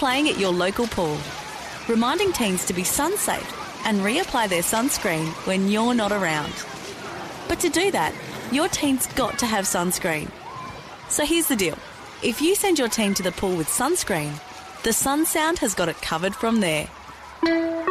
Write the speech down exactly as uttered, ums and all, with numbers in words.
playing at your local pool, reminding teens to be sun safe and reapply their sunscreen when you're not around. But to do that, your teen's got to have sunscreen. So here's the deal. If you send your teen to the pool with sunscreen, the Sun Sound has got it covered from there.